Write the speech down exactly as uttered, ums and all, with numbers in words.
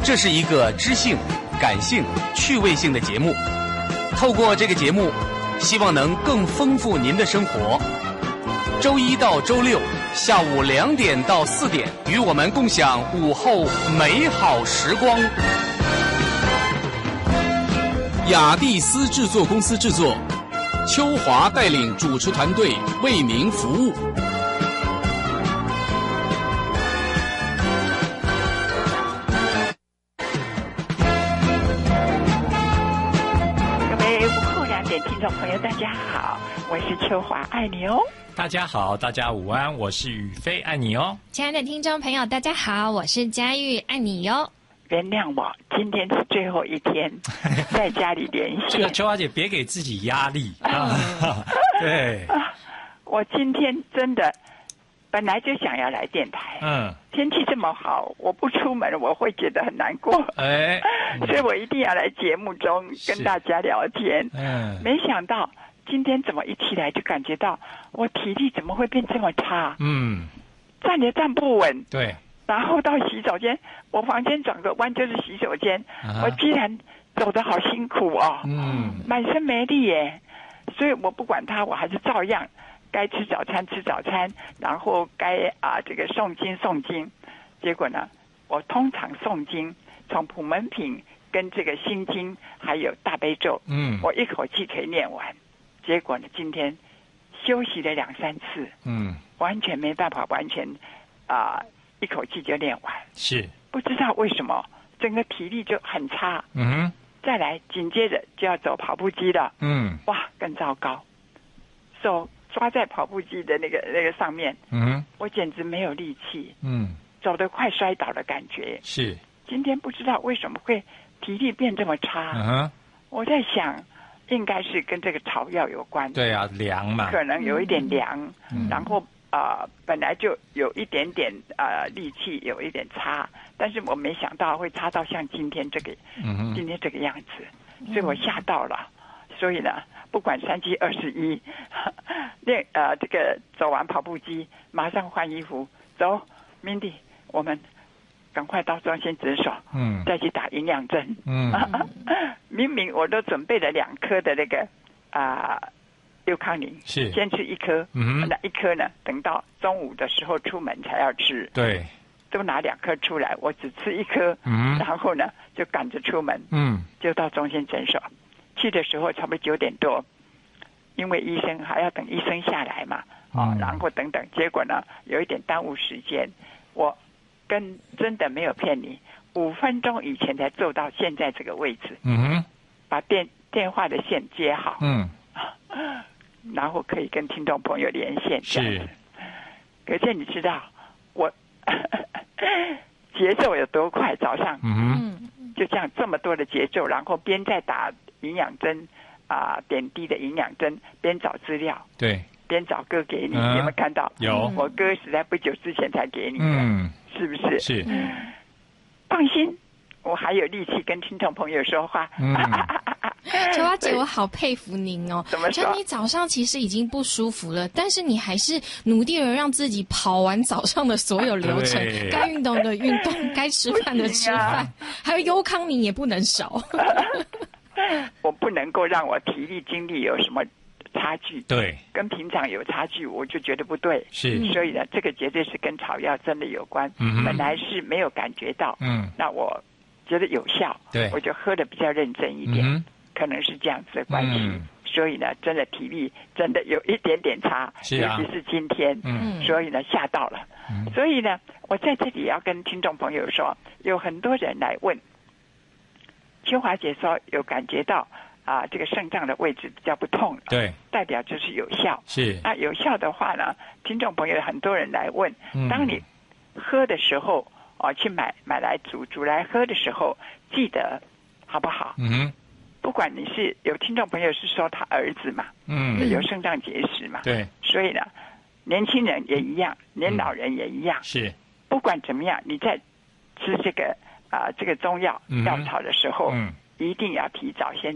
这是一个知性、感性、趣味性的节目。透过这个节目，希望能更丰富您的生活。周一到周六下午两点到四点，与我们共享午后美好时光。雅蒂斯制作公司制作，秋华带领主持团队为您服务。 各位午后两点听众朋友，大家好，我是秋华，爱你哦。 大家好，大家午安，我是宇飞，爱你哦。 亲爱的听众朋友，大家好，我是佳玉，爱你哟。 原谅我，今天是最后一天在家里连线。 这个秋华姐别给自己压力啊！对、 啊，我今天真的本来就想要来电台， 嗯， 天气这么好，我不出门我会觉得很难过， 哎， 所以我一定要来节目中跟大家聊天。 嗯， 没想到今天怎么一起来就感觉到我体力怎么会变这么差？ 嗯， 站也站不稳。 对。 然后到洗手间，我房间转个弯就是洗手间， 啊、 我居然走得好辛苦哦， 嗯， 满身没力耶。所以我不管它，我还是照样该吃早餐吃早餐，然后该啊这个诵经诵经。结果呢，我通常诵经从普门品跟这个心经还有大悲咒， 嗯， 我一口气可以念完。结果呢，今天休息了两三次， 嗯， 完全没办法完全啊。呃一口气就练完， 是不知道为什么整个体力就很差。 嗯哼， 再来紧接着就要走跑步机了， 嗯， 哇，更糟糕，手抓在跑步机的那个那个上面， 嗯哼， 我简直没有力气， 嗯， 走得快摔倒的感觉。 是今天不知道为什么会体力变这么差， 嗯哼， 我在想应该是跟这个草药有关。 对啊，凉嘛， 可能有一点凉， 嗯、 然后啊、呃，本来就有一点点啊、呃、力气有一点差，但是我没想到会差到像今天这个， 嗯、 今天这个样子，所以我吓到了。所以呢，不管三七二十一，练呃这个走完跑步机，马上换衣服，走 ，Mindy， 我们赶快到中心诊所， 嗯， 再去打营养针， 嗯， 明明我都准备了两颗的那个啊。呃六康宁是先吃一颗， 嗯， 那一颗呢，等到中午的时候出门才要吃。 对， 都拿两颗出来，我只吃一颗， 嗯， 然后呢就赶着出门， 嗯， 就到中心诊所。去的时候差不多九点多，因为医生还要等医生下来嘛，啊、嗯，然后等等，结果呢有一点耽误时间。我跟真的没有骗你，五分钟以前才坐到现在这个位置， 嗯，把电电话的线接好， 嗯。 然后可以跟听众朋友连线，这样子。可是你知道我节奏有多快？早上， 嗯， 就这样这么多的节奏，然后边在打营养针啊、呃，点滴的营养针，边找资料， 对， 边找歌给你。 嗯、 有没有看到？ 有， 我歌是在不久之前才给你的， 嗯， 是不是？ 是。 放心，我还有力气跟听众朋友说话。 嗯秋花姐，我好佩服您哦！ 怎么说？ 就你早上其实已经不舒服了，但是你还是努力的让自己跑完早上的所有流程，该运动的运动，该吃饭的吃饭，啊、还有优康宁也不能少。 我不能够让我体力精力有什么差距， 对， 跟平常有差距，我就觉得不对。 是， 所以呢，这个绝对是跟草药真的有关。 嗯， 本来是没有感觉到， 嗯， 那我觉得有效， 对， 我就喝的比较认真一点。 嗯， 可能是这样子的关系， 嗯、 所以呢，真的体力真的有一点点差， 是啊、 尤其是今天， 嗯， 所以呢吓到了、 嗯， 所以呢，我在这里要跟听众朋友说，有很多人来问，秋华姐说有感觉到啊、呃，这个肾脏的位置比较不痛了， 对， 代表就是有效， 是。 那有效的话呢，听众朋友很多人来问， 嗯、 当你喝的时候，哦，去买买来煮煮来喝的时候，记得好不好？ 嗯。 不管你是有听众朋友是说他儿子嘛， 嗯， 有肾脏结石嘛， 对， 所以呢，年轻人也一样，年老人也一样， 嗯、是， 不管怎么样，你在吃这个啊、呃、这个中药药草的时候， 嗯， 一定要提早先